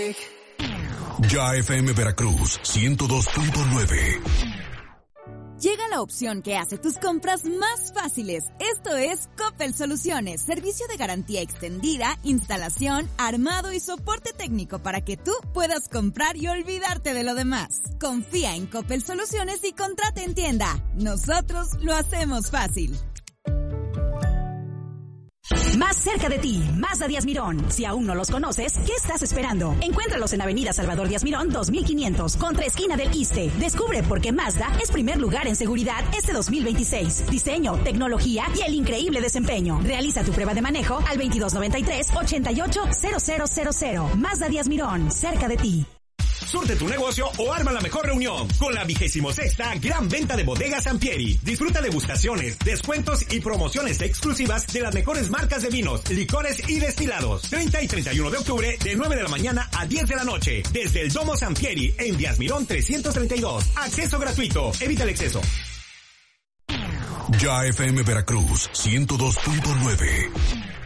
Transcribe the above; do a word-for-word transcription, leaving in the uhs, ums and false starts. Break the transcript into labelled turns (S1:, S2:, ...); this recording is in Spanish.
S1: Ya F M Veracruz ciento dos punto nueve.
S2: Llega la opción que hace tus compras más fáciles. Esto es Coppel Soluciones, servicio de garantía extendida, instalación, armado y soporte técnico para que tú puedas comprar y olvidarte de lo demás. Confía en Coppel Soluciones y contrata en tienda. Nosotros lo hacemos fácil.
S3: Más cerca de ti, Mazda Díaz Mirón. Si aún no los conoces, ¿qué estás esperando? Encuéntralos en Avenida Salvador Díaz Mirón dos mil quinientos, contra esquina del Iste. Descubre por qué Mazda es primer lugar en seguridad este dos mil veintiséis. Diseño, tecnología y el increíble desempeño. Realiza tu prueba de manejo al veintidós noventa y tres, ochenta y ocho, cero cero cero cero. Mazda Díaz Mirón, cerca de ti.
S4: Surte tu negocio o arma la mejor reunión con la vigésimo sexta Gran Venta de Bodegas Sampieri. Disfruta degustaciones, descuentos y promociones exclusivas de las mejores marcas de vinos, licores y destilados. treinta y treinta y uno de octubre de nueve de la mañana a diez de la noche. Desde el Domo Sampieri en Díaz Mirón trescientos treinta y dos. Acceso gratuito. Evita el exceso.
S1: Ya F M Veracruz ciento dos punto nueve.